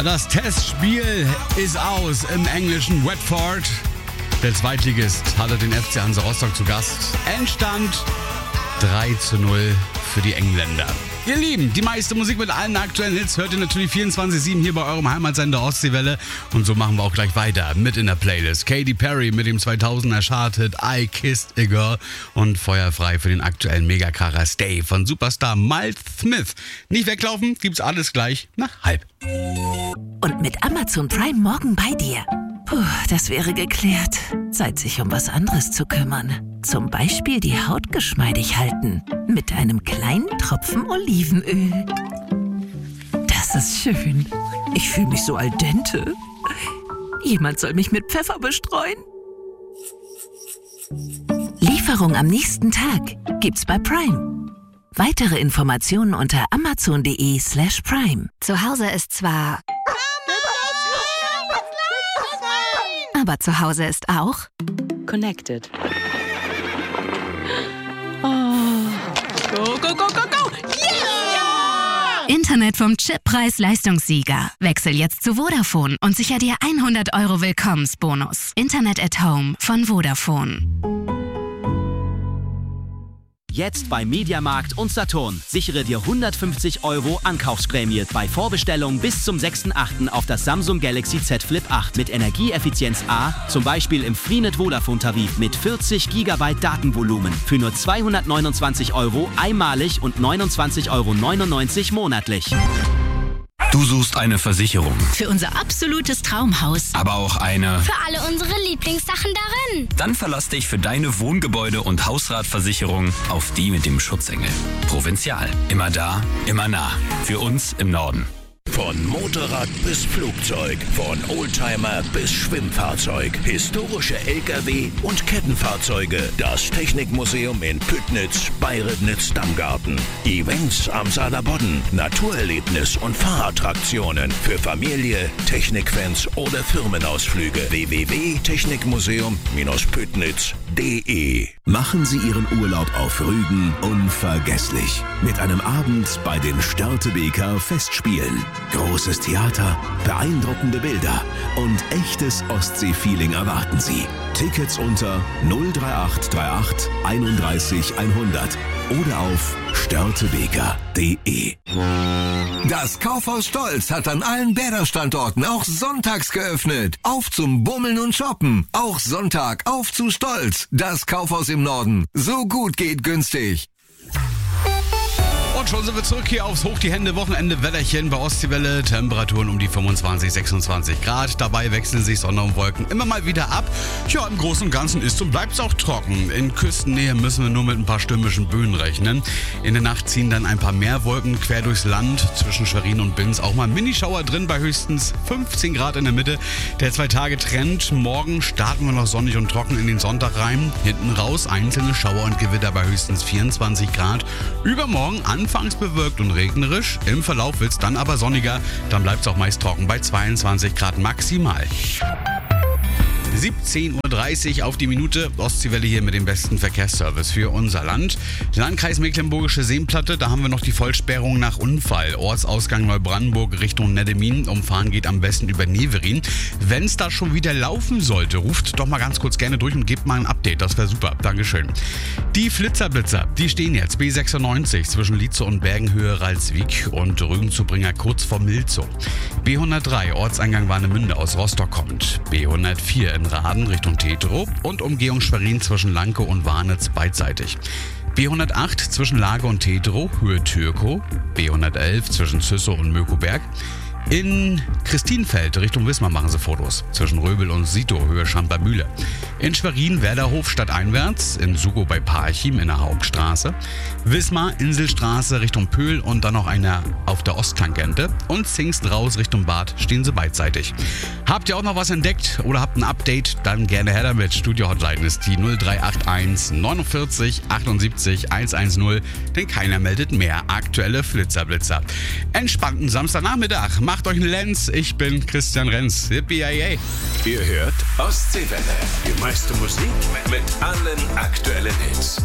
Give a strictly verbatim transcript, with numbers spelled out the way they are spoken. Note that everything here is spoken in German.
das Testspiel ist aus im englischen Watford. Der Zweitligist hatte den F C Hansa Rostock zu Gast. Endstand drei zu null für die Engländer. Ihr Lieben, die meiste Musik mit allen aktuellen Hits hört ihr natürlich vierundzwanzig sieben hier bei eurem Heimatsender Ostseewelle. Und so machen wir auch gleich weiter mit in der Playlist. Katy Perry mit dem zweitausender Charthit I Kissed a Girl und feuerfrei für den aktuellen Megakracher Stay von Superstar Miles Smith. Nicht weglaufen, gibt's alles gleich nach halb. Und mit Amazon Prime morgen bei dir. Puh, das wäre geklärt. Zeit, sich um was anderes zu kümmern. Zum Beispiel die Haut geschmeidig halten. Mit einem kleinen Tropfen Olivenöl. Das ist schön. Ich fühle mich so al dente. Jemand soll mich mit Pfeffer bestreuen. Lieferung am nächsten Tag gibt's bei Prime. Weitere Informationen unter amazon.de slash prime. Zu Hause ist zwar... Aber zu Hause ist auch... Connected. Oh. Go, go, go, go, go! Yeah! Internet vom Chippreis-Leistungssieger. Wechsel jetzt zu Vodafone und sicher dir hundert Euro Willkommensbonus. Internet at Home von Vodafone. Jetzt bei Mediamarkt und Saturn. Sichere dir hundertfünfzig Euro Ankaufsprämie bei Vorbestellung bis zum sechsten achten auf das Samsung Galaxy Z Flip acht mit Energieeffizienz A, zum Beispiel im Freenet Vodafone Tarif mit vierzig Gigabyte Datenvolumen für nur zweihundertneunundzwanzig Euro einmalig und neunundzwanzig Euro neunundneunzig monatlich. Du suchst eine Versicherung. Für unser absolutes Traumhaus. Aber auch eine... Für alle unsere Lieblingssachen darin. Dann verlass dich für deine Wohngebäude- und Hausratversicherung auf die mit dem Schutzengel. Provinzial. Immer da, immer nah. Für uns im Norden. Von Motorrad bis Flugzeug, von Oldtimer bis Schwimmfahrzeug, historische L K W und Kettenfahrzeuge. Das Technikmuseum in Püttnitz bei Ribnitz-Damgarten. Events am Saarlandbodden, Naturerlebnis und Fahrattraktionen für Familie, Technikfans oder Firmenausflüge. w w w punkt technikmuseum Bindestrich püttnitz punkt d e. Machen Sie Ihren Urlaub auf Rügen unvergesslich. Mit einem Abend bei den Störtebeker Festspielen. Großes Theater, beeindruckende Bilder und echtes Ostsee-Feeling erwarten Sie. Tickets unter null drei acht drei acht einunddreißig hundert oder auf störtebeker punkt d e. Das Kaufhaus Stolz hat an allen Bäderstandorten auch sonntags geöffnet. Auf zum Bummeln und Shoppen. Auch Sonntag auf zu Stolz. Das Kaufhaus im Norden. So gut geht günstig. Und schon sind wir zurück hier aufs Hoch die Hände Wochenende Wetterchen bei Ostseewelle. Temperaturen um die fünfundzwanzig, sechsundzwanzig Grad. Dabei wechseln sich Sonne und Wolken immer mal wieder ab. Ja, im Großen und Ganzen ist und bleibt es auch trocken. In Küstennähe müssen wir nur mit ein paar stürmischen Böen rechnen. In der Nacht ziehen dann ein paar mehr Wolken quer durchs Land. Zwischen Schwerin und Binz auch mal ein Minischauer drin bei höchstens fünfzehn Grad in der Mitte. Der Zwei-Tage-Trend. Morgen starten wir noch sonnig und trocken in den Sonntag rein. Hinten raus einzelne Schauer und Gewitter bei höchstens vierundzwanzig Grad. Übermorgen Anfangs bewölkt und regnerisch. Im Verlauf wird es dann aber sonniger. Dann bleibt es auch meist trocken bei zweiundzwanzig Grad maximal. siebzehn Uhr dreißig auf die Minute. Ostseewelle hier mit dem besten Verkehrsservice für unser Land. Landkreis Mecklenburgische Seenplatte, da haben wir noch die Vollsperrung nach Unfall. Ortsausgang Neubrandenburg Richtung Neddemin. Umfahren geht am besten über Neverin. Wenn es da schon wieder laufen sollte, ruft doch mal ganz kurz gerne durch und gebt mal ein Update. Das wäre super. Dankeschön. Die Flitzerblitzer, die stehen jetzt B sechsundneunzig zwischen Lietze und Bergenhöhe Ralswiek und Rügenzubringer kurz vor Milzow. B hundertdrei Ortseingang Warnemünde aus Rostock kommt. B hundertvier in Raden Richtung Tetro und Umgehung Schwerin zwischen Lanke und Warnitz beidseitig. B hundertacht zwischen Lage und Tetro, Höhe Türkow. B hundertelf zwischen Züssow und Mökoberg. In Christinfeld Richtung Wismar machen sie Fotos. Zwischen Röbel und Sito, Höhe Schampermühle. In Schwerin Werderhof stadteinwärts. In Sugow bei Parchim in der Hauptstraße. Wismar Inselstraße Richtung Pöhl und dann noch einer auf der Osttangente. Und Zingst raus Richtung Bad stehen sie beidseitig. Habt ihr auch noch was entdeckt oder habt ein Update? Dann gerne her damit. Studio-Hotline ist die null drei acht eins neunundvierzig achtundsiebzig hundertzehn. Denn keiner meldet mehr. Aktuelle Flitzerblitzer. Entspannten Samstagnachmittag. Macht euch einen Lenz. Ich bin Christian Renz. Yippie, yay. Ihr hört Ostseewelle. Die meiste Musik mit allen aktuellen Hits.